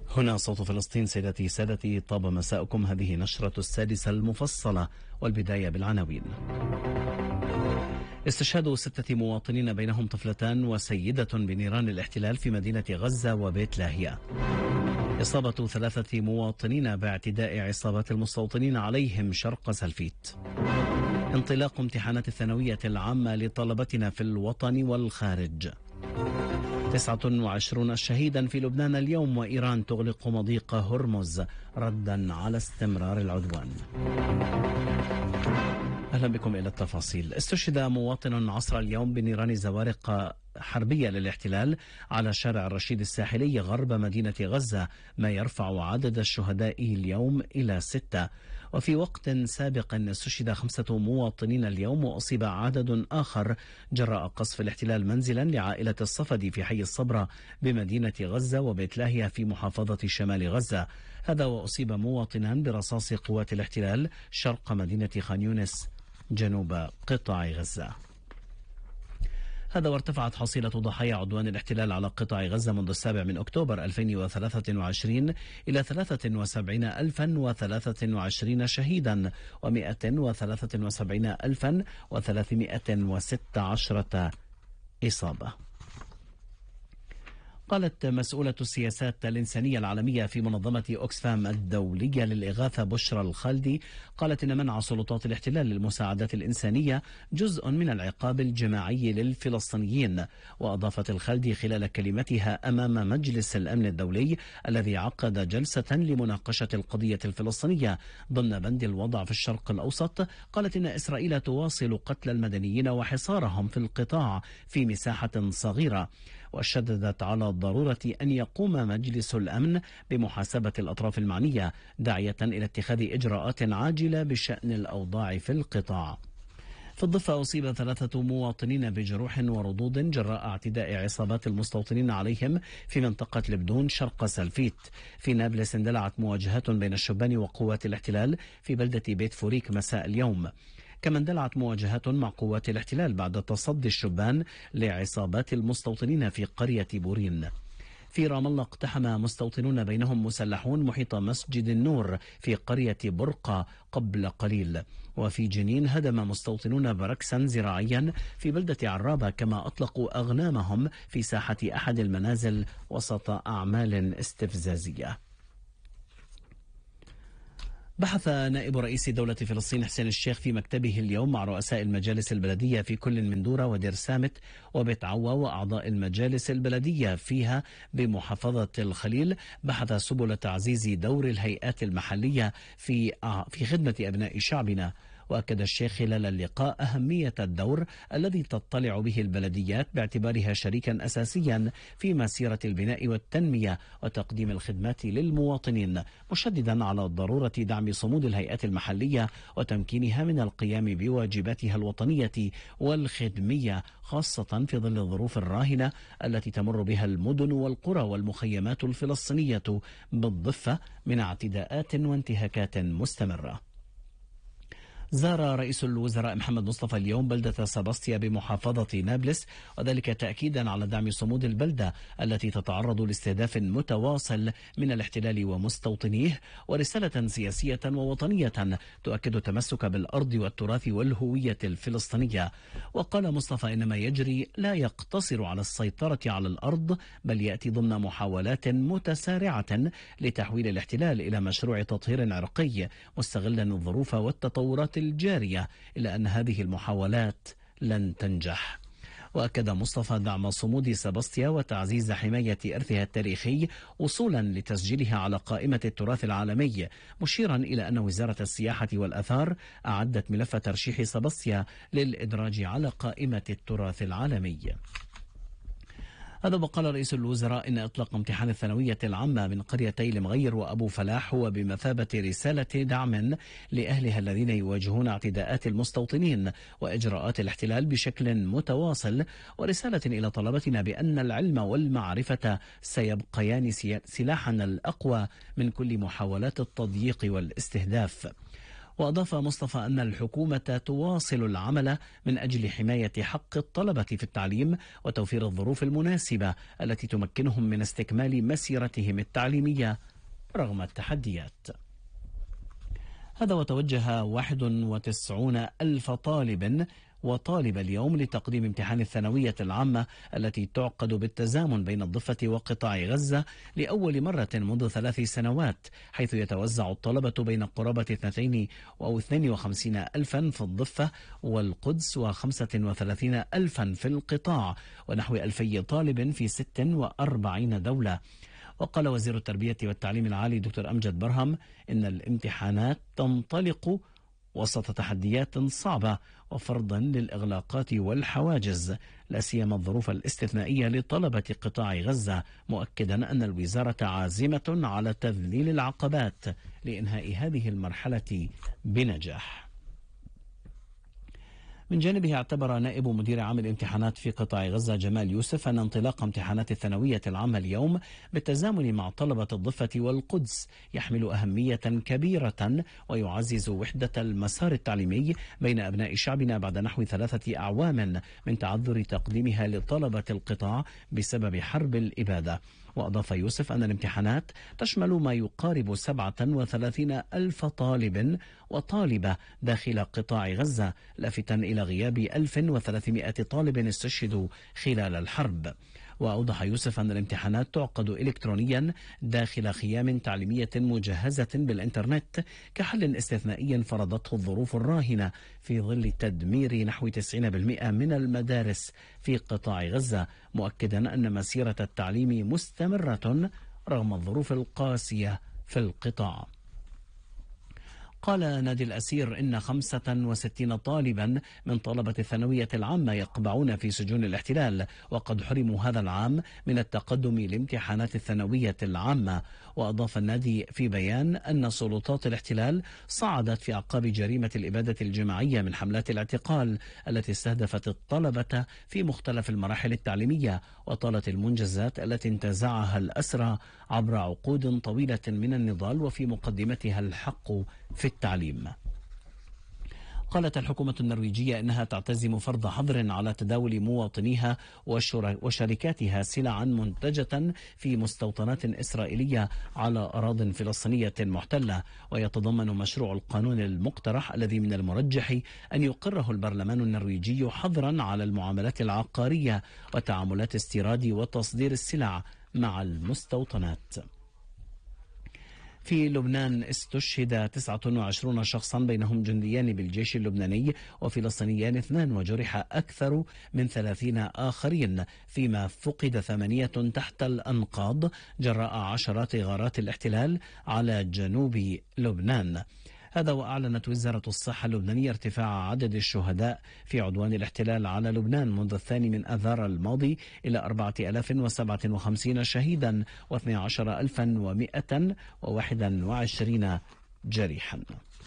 هنا صوت فلسطين. سيدتي سادتي، طاب مساءكم. هذه نشرة السادسة المفصلة، والبداية بالعناوين. استشهاد 6 مواطنين بينهم طفلتان وسيدة بنيران الاحتلال في مدينة غزة وبيت لاهيا. إصابة 3 مواطنين باعتداء عصابات المستوطنين عليهم شرق سلفيت. انطلاق امتحانات الثانوية العامة لطلبتنا في الوطن والخارج. 29 شهيدا في لبنان اليوم، وإيران تغلق مضيق هرمز ردا على استمرار العدوان. أهلا بكم إلى التفاصيل. استشهد مواطن عصر اليوم بنيران زوارق حربية للاحتلال على شارع الرشيد الساحلي غرب مدينة غزة، ما يرفع عدد الشهداء اليوم إلى 6. وفي وقت سابق استشهد 5 مواطنين اليوم، وأصيب عدد آخر جراء قصف الاحتلال منزلا لعائلة الصفدي في حي الصبرة بمدينة غزة وبيت لاهيا في محافظة شمال غزة. هذا وأصيب مواطنان برصاص قوات الاحتلال شرق مدينة خان يونس جنوب قطاع غزة. هذا وارتفعت حصيلة ضحايا عدوان الاحتلال على قطاع غزة منذ 7 أكتوبر 2023 إلى 73,023 شهيدا و173,316 إصابة. قالت مسؤولة السياسات الإنسانية العالمية في منظمة أوكسفام الدولية للإغاثة بشرى الخالدي، قالت إن منع سلطات الاحتلال للمساعدات الإنسانية جزء من العقاب الجماعي للفلسطينيين. وأضافت الخالدي خلال كلمتها أمام مجلس الأمن الدولي الذي عقد جلسة لمناقشة القضية الفلسطينية ضمن بند الوضع في الشرق الأوسط، قالت إن إسرائيل تواصل قتل المدنيين وحصارهم في القطاع في مساحة صغيرة، وشددت على ضرورة أن يقوم مجلس الأمن بمحاسبة الأطراف المعنية، داعية إلى اتخاذ إجراءات عاجلة بشأن الأوضاع في القطاع. في الضفة أصيب 3 مواطنين بجروح وردود جراء اعتداء عصابات المستوطنين عليهم في منطقة لبدون شرق سلفيت. في نابلس اندلعت مواجهات بين الشبان وقوات الاحتلال في بلدة بيت فوريك مساء اليوم. كما اندلعت مواجهات مع قوات الاحتلال بعد تصدي الشبان لعصابات المستوطنين في قرية بورين. في رام الله اقتحم مستوطنون بينهم مسلحون محيط مسجد النور في قرية برقة قبل قليل. وفي جنين هدم مستوطنون بركسا زراعيا في بلدة عرابة، كما أطلقوا أغنامهم في ساحة أحد المنازل وسط أعمال استفزازية. بحث نائب رئيس دولة فلسطين حسين الشيخ في مكتبه اليوم مع رؤساء المجالس البلدية في كل من دورة ودير سامت وبيت عوا وأعضاء المجالس البلدية فيها بمحافظة الخليل، بحث سبل تعزيز دور الهيئات المحلية في خدمة أبناء شعبنا. وأكد الشيخ خلال اللقاء أهمية الدور الذي تطلع به البلديات باعتبارها شريكا أساسيا في مسيرة البناء والتنمية وتقديم الخدمات للمواطنين، مشددا على ضرورة دعم صمود الهيئات المحلية وتمكينها من القيام بواجباتها الوطنية والخدمية، خاصة في ظل الظروف الراهنة التي تمر بها المدن والقرى والمخيمات الفلسطينية بالضفة من اعتداءات وانتهاكات مستمرة. زار رئيس الوزراء محمد مصطفى اليوم بلدة سباستيا بمحافظة نابلس، وذلك تأكيدا على دعم صمود البلدة التي تتعرض لاستهداف متواصل من الاحتلال ومستوطنيه، ورسالة سياسية ووطنية تؤكد تمسك بالأرض والتراث والهوية الفلسطينية. وقال مصطفى إن ما يجري لا يقتصر على السيطرة على الأرض، بل يأتي ضمن محاولات متسارعة لتحويل الاحتلال إلى مشروع تطهير عرقي، مستغلا الظروف والتطورات الجارية، إلا أن هذه المحاولات لن تنجح. وأكد مصطفى دعم صمود سباستيا وتعزيز حماية إرثها التاريخي وصولا لتسجيلها على قائمة التراث العالمي، مشيرا إلى أن وزارة السياحة والأثار أعدت ملف ترشيح سباستيا للإدراج على قائمة التراث العالمي. هذا وقال رئيس الوزراء إن إطلاق امتحان الثانوية العامة من قريتي المغير وأبو فلاح هو بمثابة رسالة دعم لأهلها الذين يواجهون اعتداءات المستوطنين وإجراءات الاحتلال بشكل متواصل، ورسالة إلى طلبتنا بأن العلم والمعرفة سيبقيان سلاحنا الأقوى من كل محاولات التضييق والاستهداف. وأضاف مصطفى أن الحكومة تواصل العمل من أجل حماية حق الطلبة في التعليم وتوفير الظروف المناسبة التي تمكنهم من استكمال مسيرتهم التعليمية رغم التحديات. هذا وتوجه 91 ألف طالب وطالب اليوم لتقديم امتحان الثانوية العامة التي تعقد بالتزامن بين الضفة وقطاع غزة لأول مرة منذ 3 سنوات، حيث يتوزع الطلبة بين قرابة 52 ألفا في الضفة والقدس و35 ألفا في القطاع ونحو 2000 طالب في 46 دولة. وقال وزير التربية والتعليم العالي دكتور أمجد برهم إن الامتحانات تنطلق وسط تحديات صعبة وفرضا للإغلاقات والحواجز لا سيما الظروف الاستثنائية لطلبة قطاع غزة، مؤكدا أن الوزارة عازمة على تذليل العقبات لإنهاء هذه المرحلة بنجاح. من جانبه اعتبر نائب مدير عام الامتحانات في قطاع غزة جمال يوسف أن انطلاق امتحانات الثانوية العامة اليوم بالتزامن مع طلبة الضفة والقدس يحمل أهمية كبيرة ويعزز وحدة المسار التعليمي بين أبناء شعبنا بعد نحو 3 أعوام من تعذر تقديمها لطلبة القطاع بسبب حرب الإبادة. وأضاف يوسف أن الامتحانات تشمل ما يقارب 37 ألف طالب وطالبة داخل قطاع غزة، لافتا إلى غياب 1300 طالب استشهدوا خلال الحرب. وأوضح يوسف أن الامتحانات تعقد إلكترونيا داخل خيام تعليمية مجهزة بالإنترنت كحل استثنائي فرضته الظروف الراهنة في ظل تدمير نحو 90% من المدارس في قطاع غزة، مؤكدا أن مسيرة التعليم مستمرة رغم الظروف القاسية في القطاع. قال نادي الأسير إن 65 طالبا من طلبة الثانوية العامة يقبعون في سجون الاحتلال وقد حرموا هذا العام من التقدم لامتحانات الثانوية العامة. وأضاف النادي في بيان أن سلطات الاحتلال صعدت في أعقاب جريمة الإبادة الجماعية من حملات الاعتقال التي استهدفت الطلبة في مختلف المراحل التعليمية وطالت المنجزات التي انتزعها الأسرى عبر عقود طويلة من النضال وفي مقدمتها الحق في التعليم. قالت الحكومة النرويجية إنها تعتزم فرض حظر على تداول مواطنيها وشركاتها سلعا منتجة في مستوطنات إسرائيلية على أراضٍ فلسطينية محتلة. ويتضمن مشروع القانون المقترح الذي من المرجح أن يقره البرلمان النرويجي حظرا على المعاملات العقارية وتعاملات استيراد وتصدير السلع مع المستوطنات. في لبنان استشهد 29 شخصا بينهم جنديان بالجيش اللبناني وفلسطينيان 2 وجرح أكثر من 30 آخرين، فيما فقد 8 تحت الأنقاض جراء عشرات غارات الاحتلال على جنوب لبنان. هذا وأعلنت وزارة الصحة اللبنانية ارتفاع عدد الشهداء في عدوان الاحتلال على لبنان منذ 2 من آذار الماضي إلى 4057 شهيدا و12121 جريحا.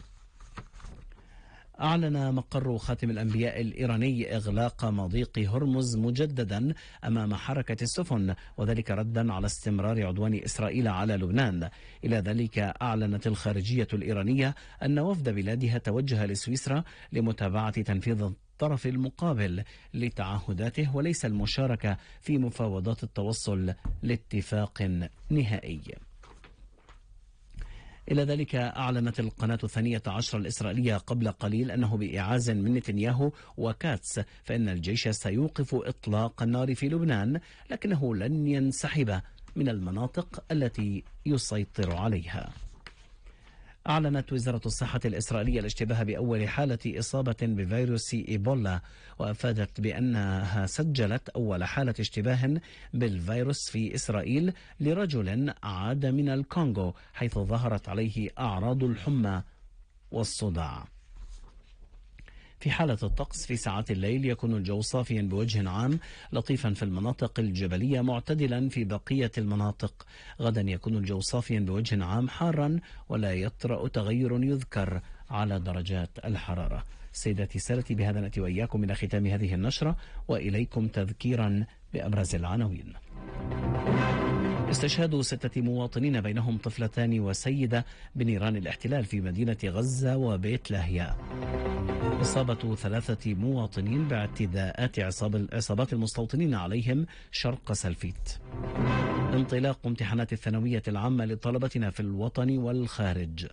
أعلن مقر خاتم الأنبياء الإيراني إغلاق مضيق هرمز مجددا أمام حركة السفن، وذلك ردا على استمرار عدوان إسرائيل على لبنان. إلى ذلك أعلنت الخارجية الإيرانية أن وفد بلادها توجه لسويسرا لمتابعة تنفيذ الطرف المقابل لتعهداته وليس المشاركة في مفاوضات التوصل لاتفاق نهائي. إلى ذلك أعلنت القناة 12 الإسرائيلية قبل قليل أنه بإعاز من نتنياهو وكاتس فإن الجيش سيوقف إطلاق النار في لبنان، لكنه لن ينسحب من المناطق التي يسيطر عليها. أعلنت وزارة الصحة الإسرائيلية الاشتباه بأول حالة إصابة بفيروس إيبولا، وأفادت بأنها سجلت أول حالة اشتباه بالفيروس في إسرائيل لرجل عاد من الكونغو حيث ظهرت عليه أعراض الحمى والصداع. في حالة الطقس في ساعات الليل يكون الجو صافيا بوجه عام لطيفا في المناطق الجبلية معتدلا في بقية المناطق. غدا يكون الجو صافيا بوجه عام حارا ولا يطرأ تغير يذكر على درجات الحرارة. سيداتي سادتي، بهذا نأتي وإياكم إلى ختام هذه النشرة وإليكم تذكيرا بأبرز العناوين. استشهاد 6 مواطنين بينهم طفلتان وسيدة بنيران الاحتلال في مدينة غزة وبيت لاهيا. إصابة 3 مواطنين باعتداءات عصابات المستوطنين عليهم شرق سلفيت. انطلاق امتحانات الثانوية العامة لطلبتنا في الوطن والخارج.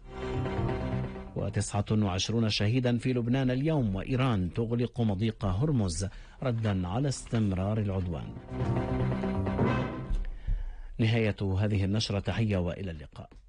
و29 شهيدا في لبنان اليوم، وإيران تغلق مضيق هرمز ردا على استمرار العدوان. نهاية هذه النشرة، تحية وإلى اللقاء.